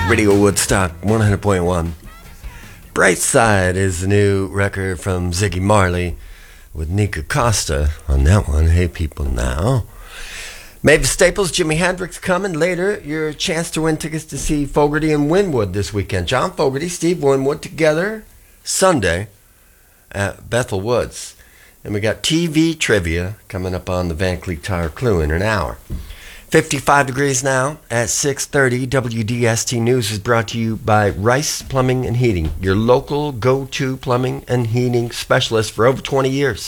Radio Woodstock 100.1. Bright Side is the new record from Ziggy Marley with Nika Costa on that one. Hey people now. Mavis Staples, Jimi Hendrix coming later. Your chance to win tickets to see Fogerty and Winwood this weekend. John Fogerty, Steve Winwood together Sunday at Bethel Woods. And we got TV trivia coming up on the Van Cleek Tire Clue in an hour. 55 degrees now at 6:30. WDST News is brought to you by Rice Plumbing and Heating, your local go-to plumbing and heating specialist for over 20 years.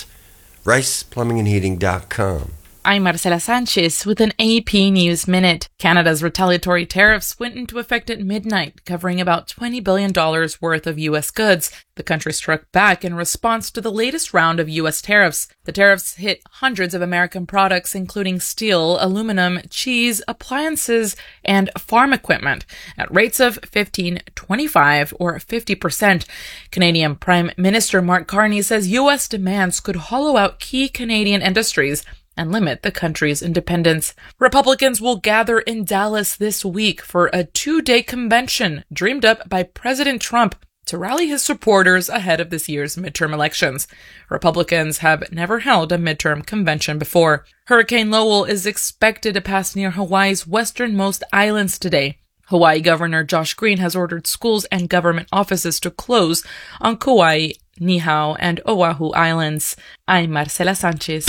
RicePlumbingandHeating.com. I'm Marcela Sanchez with an AP News Minute. Canada's retaliatory tariffs went into effect at midnight, covering about $20 billion worth of U.S. goods. The country struck back in response to the latest round of U.S. tariffs. The tariffs hit hundreds of American products, including steel, aluminum, cheese, appliances, and farm equipment, at rates of 15%, 25%, or 50%. Canadian Prime Minister Mark Carney says U.S. demands could hollow out key Canadian industries and limit the country's independence. Republicans will gather in Dallas this week for a 2-day convention dreamed up by President Trump to rally his supporters ahead of this year's midterm elections. Republicans have never held a midterm convention before. Hurricane Lowell is expected to pass near Hawaii's westernmost islands today. Hawaii Governor Josh Green has ordered schools and government offices to close on Kauai, Niihau, and Oahu Islands. I'm Marcela Sanchez.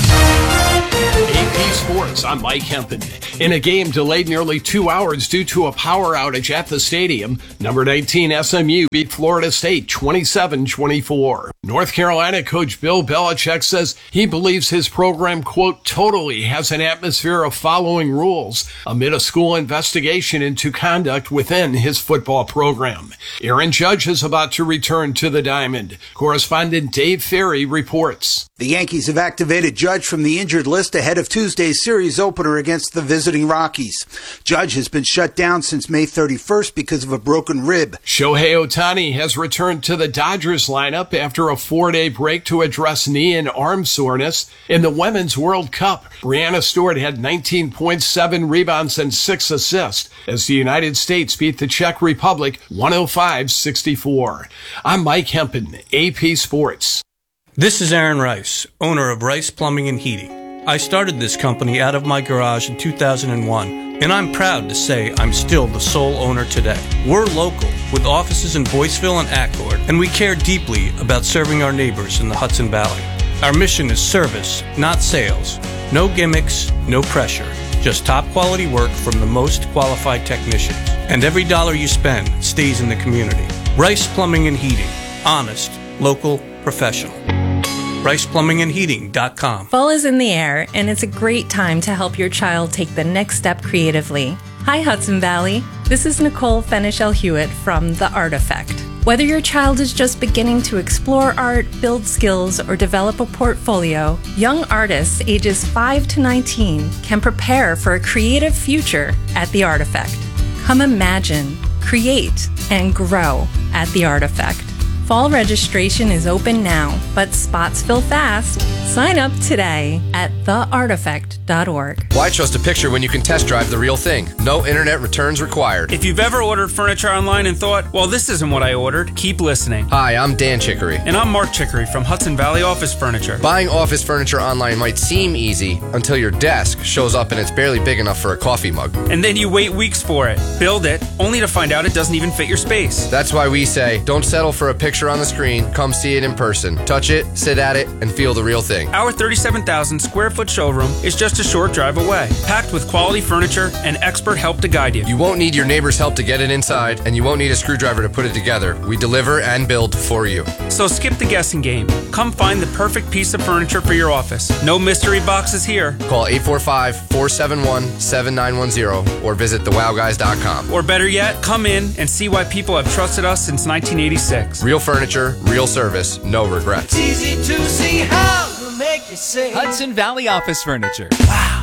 AP Sports, I'm Mike Hempen. In a game delayed nearly 2 hours due to a power outage at the stadium, number 19 SMU beat Florida State 27-24. North Carolina coach Bill Belichick says he believes his program, quote, totally has an atmosphere of following rules amid a school investigation into conduct within his football program. Aaron Judge is about to return to the Diamond. Correspondent Dave Ferry reports. The Yankees have activated Judge from the injured list ahead of Tuesday's series opener against the visiting Rockies. Judge has been shut down since May 31st because of a broken rib. Shohei Ohtani has returned to the Dodgers lineup after a 4-day break to address knee and arm soreness. In the Women's World Cup, Brianna Stewart had 19.7 rebounds and 6 assists as the United States beat the Czech Republic 105-64. I'm Mike Hempen, AP Sports. This is Aaron Rice, owner of Rice Plumbing and Heating. I started this company out of my garage in 2001, and I'm proud to say I'm still the sole owner today. We're local, with offices in Boyceville and Accord, and we care deeply about serving our neighbors in the Hudson Valley. Our mission is service, not sales. No gimmicks, no pressure. Just top quality work from the most qualified technicians. And every dollar you spend stays in the community. Rice Plumbing and Heating. Honest, local, professional. RicePlumbingandHeating.com. Fall is in the air, and it's a great time to help your child take the next step creatively. Hi, Hudson Valley. This is Nicole Fenichel-Hewitt from The Artifact. Whether your child is just beginning to explore art, build skills, or develop a portfolio, young artists ages 5 to 19 can prepare for a creative future at The Artifact. Come imagine, create, and grow at The Artifact. Fall registration is open now, but spots fill fast. Sign up today at theartifact.org. Why trust a picture when you can test drive the real thing? No internet returns required. If you've ever ordered furniture online and thought, well, this isn't what I ordered, keep listening. Hi, I'm Dan Chicory. And I'm Mark Chicory from Hudson Valley Office Furniture. Buying office furniture online might seem easy until your desk shows up and it's barely big enough for a coffee mug. And then you wait weeks for it, build it, only to find out it doesn't even fit your space. That's why we say, don't settle for a picture on the screen, come see it in person. Touch it, sit at it, and feel the real thing. Our 37,000 square foot showroom is just a short drive away, packed with quality furniture and expert help to guide you. You won't need your neighbor's help to get it inside, and you won't need a screwdriver to put it together. We deliver and build for you. So skip the guessing game. Come find the perfect piece of furniture for your office. No mystery boxes here. Call 845-471-7910 or visit thewowguys.com. Or better yet, come in and see why people have trusted us since 1986. Real furniture, real service, no regrets. It's easy to see how we'll make you say Hudson Valley Office Furniture. Wow.